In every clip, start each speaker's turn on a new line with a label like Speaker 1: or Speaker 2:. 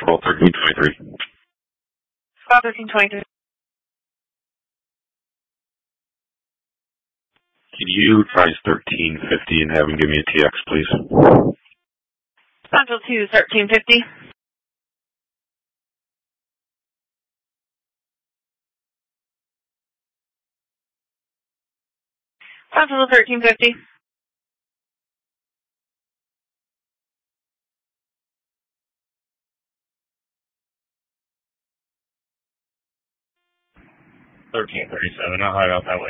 Speaker 1: Control 1323.
Speaker 2: Squad 1323.
Speaker 1: Can you try 1350 and have him give me a TX, please?
Speaker 2: Central 2, 1350. Central 1350.
Speaker 3: I'll hide out that way.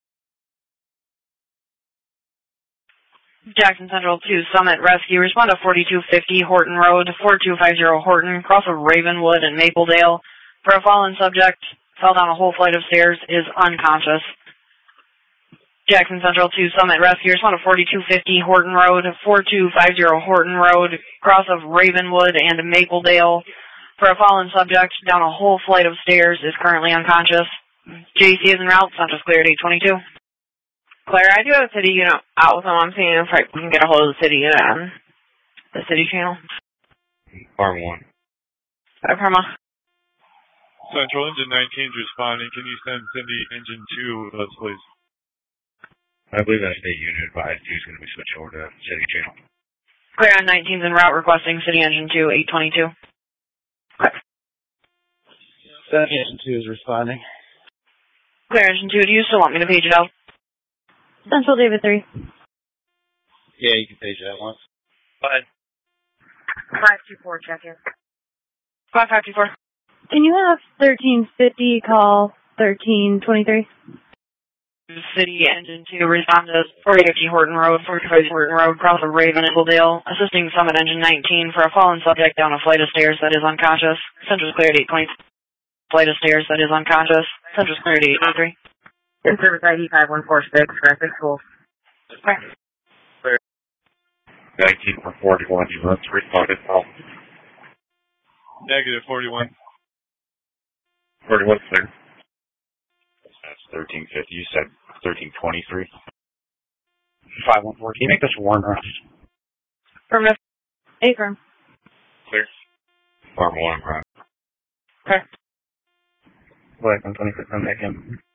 Speaker 2: Jackson Central 2, Summit Rescue. Respond to 4250 Horton Road, 4250 Horton, cross of Ravenwood and Mapledale. For a fallen subject, fell down a whole flight of stairs, is unconscious. Jackson Central 2, Summit Rescue. Respond to 4250 Horton Road, 4250 Horton Road, cross of Ravenwood and Mapledale. For a fallen subject, down a whole flight of stairs, is currently unconscious. JC is en route. Central's cleared 822.
Speaker 4: Claire, I do have a city unit out with them. I'm seeing if I can get a hold of the city unit on the city channel.
Speaker 3: Farm 1.
Speaker 4: Hi, Parma.
Speaker 5: Central Engine 19 is responding. Can you send Cindy Engine 2 with us, please?
Speaker 3: I believe that state unit advised is going to be switched over to city channel.
Speaker 2: Clear on 19's en route, requesting City Engine 2, 822.
Speaker 6: City Engine 2 is responding.
Speaker 2: Clear Engine 2, do you still want me to page it out?
Speaker 7: Central David 3.
Speaker 6: Yeah, you can page that once.
Speaker 4: Bye.
Speaker 2: 524, check in. 5524.
Speaker 7: Can you have 1350 call 1323?
Speaker 2: City Engine 2, respond to 4050 Horton Road, 4050 Horton Road, cross of Raven and Mapledale, assisting Summit Engine 19 for a fallen subject down a flight of stairs that is unconscious. Central's cleared 820. Flight of stairs that is unconscious. Central's cleared 823.
Speaker 4: Service ID 5146, traffic schools.
Speaker 2: Okay.
Speaker 3: 19 for 41, you must respond as well.
Speaker 5: Negative 41.
Speaker 3: 41, clear. That's 1350. You said 1323. 514. Can you make this one run?
Speaker 2: Affirmative.
Speaker 7: Affirm.
Speaker 3: Clear. Farm 1, run.
Speaker 2: Okay.
Speaker 3: Wait, I'm 26. I'm back in.